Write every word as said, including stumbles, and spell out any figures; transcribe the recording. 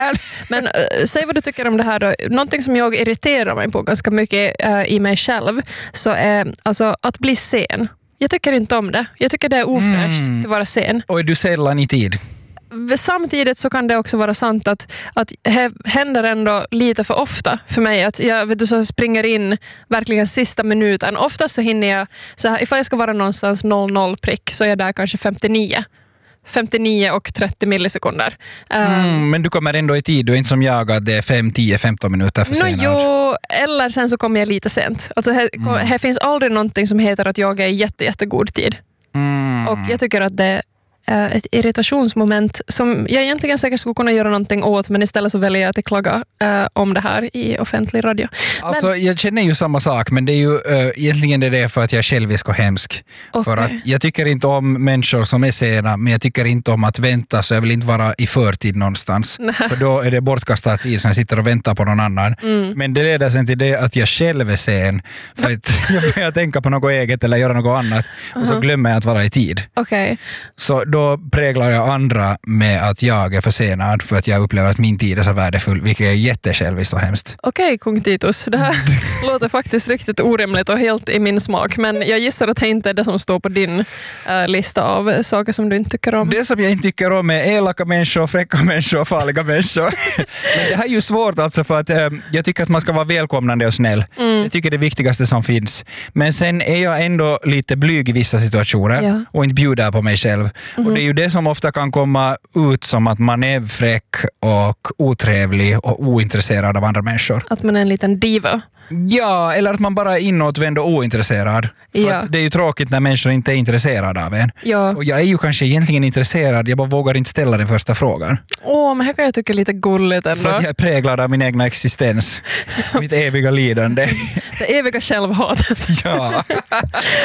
Men äh, säg vad du tycker om det här då. Någonting som jag irriterar mig på ganska mycket äh, i mig själv så är alltså att bli sen. Jag tycker inte om det. Jag tycker det är ofräscht mm. att vara sen. Och är du sällan i tid? Samtidigt så kan det också vara sant att, att det händer ändå lite för ofta för mig att jag vet du, så springer in verkligen sista minuten. Oftast så hinner jag, så här, ifall jag ska vara någonstans noll noll prick så är jag där kanske femtionio. femtionio och trettio millisekunder. Mm, men du kommer ändå i tid, du är inte som jag att det är fem, tio, femton minuter för senare. No, jo, eller sen så kommer jag lite sent. Alltså här, mm. här finns aldrig någonting som heter att jag är i jätte, jättegod tid. Mm. Och jag tycker att det ett irritationsmoment som jag egentligen säkert skulle kunna göra någonting åt, men istället så väljer jag att klaga äh, om det här i offentlig radio. Alltså men, jag känner ju samma sak, men det är ju äh, egentligen det är för att jag är självisk och hemsk. Okay. För att jag tycker inte om människor som är sena, men jag tycker inte om att vänta, så jag vill inte vara i förtid någonstans. Nä. För då är det bortkastad tid som jag sitter och väntar på någon annan. Mm. Men det leder sen till det att jag själv är sen, för att jag börjar tänka på något eget eller göra något annat och uh-huh. så glömmer jag att vara i tid. Okay. Så då präglar jag andra med att jag är försenad för att jag upplever att min tid är så värdefull, vilket är jättesjälviskt och hemskt. Okej, okay, kung Titus. Det här låter faktiskt riktigt orimligt och helt i min smak, men jag gissar att det inte är det som står på din uh, lista av saker som du inte tycker om. Det som jag inte tycker om är elaka människor, fräcka människor och farliga människor. Men det här är ju svårt alltså för att uh, jag tycker att man ska vara välkomnande och snäll. Mm. Jag tycker det är det viktigaste som finns. Men sen är jag ändå lite blyg i vissa situationer ja. och inte bjuder på mig själv. Mm-hmm. Och det är ju det som ofta kan komma ut som att man är fräck och otrevlig och ointresserad av andra människor. Att man är en liten diva. Ja, eller att man bara är inåtvänd och ointresserad. För ja. att det är ju tråkigt när människor inte är intresserade av en. Ja. Och jag är ju kanske egentligen intresserad, jag bara vågar inte ställa den första frågan. Åh, men här kan jag tycka lite gulligt ändå. För att jag är präglad av min egna existens. Mitt eviga lidande. Det eviga självhatet. Ja.